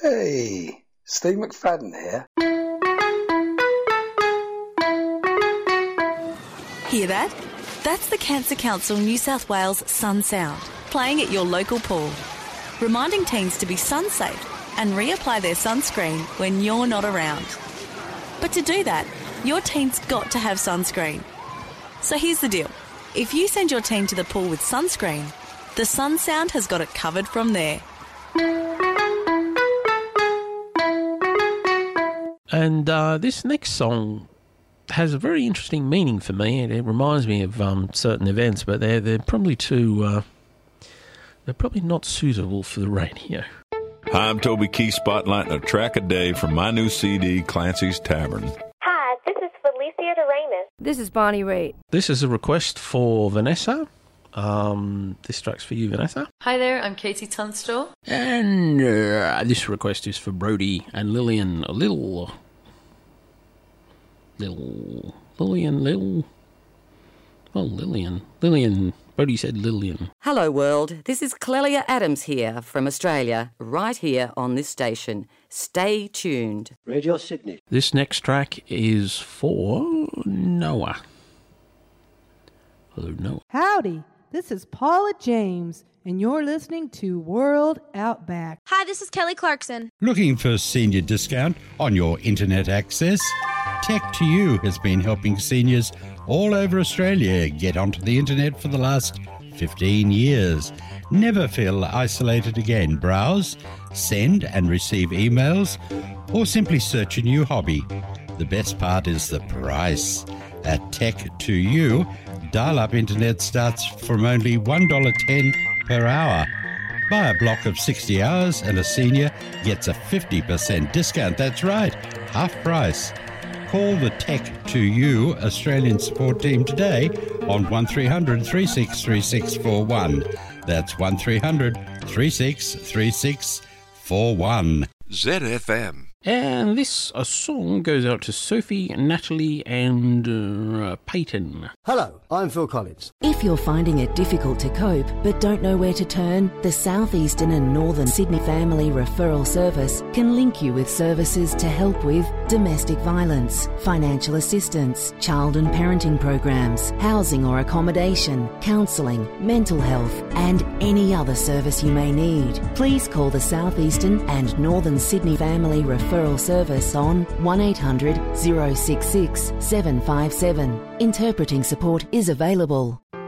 Hey, Steve McFadden here. Hear that? That's the Cancer Council New South Wales Sun Sound, playing at your local pool, reminding teens to be sun safe and reapply their sunscreen when you're not around. But to do that, your teen's got to have sunscreen. So here's the deal. If you send your teen to the pool with sunscreen, the Sun Sound has got it covered from there. And this next song has a very interesting meaning for me. It reminds me of certain events, but they're probably they're probably not suitable for the radio. Hi, I'm Toby Keith, spotlighting a track a day from my new CD, Clancy's Tavern. Hi, this is Felicia Doremus. This is Bonnie Raitt. This is a request for Vanessa. This track's for you, Vanessa. Hi there, I'm Katie Tunstall. And this request is for Brody and Lillian. Lillian. Brody said Lillian. Hello world, this is Clelia Adams here from Australia, right here on this station. Stay tuned. Radio Sydney. This next track is for Noah. Hello, Noah. Howdy, this is Paula James, and you're listening to World Outback. Hi, this is Kelly Clarkson. Looking for a senior discount on your internet access? Tech2U has been helping seniors all over Australia get onto the internet for the last 15 years. Never feel isolated again. Browse, send and receive emails, or simply search a new hobby. The best part is the price. At Tech2U, dial-up internet starts from only $1.10 per hour. Buy a block of 60 hours and a senior gets a 50% discount. That's right, half price. Call the Tech2U Australian support team today on 1300 363641. That's 1300 363641. ZFM. And this song goes out to Sophie, Natalie and Peyton. Hello, I'm Phil Collins. If you're finding it difficult to cope but don't know where to turn, the South Eastern and Northern Sydney Family Referral Service can link you with services to help with domestic violence, financial assistance, child and parenting programs, housing or accommodation, counselling, mental health and any other service you may need. Please call the South Eastern and Northern Sydney Family Referral Service on 1800 066 757. Interpreting support is available.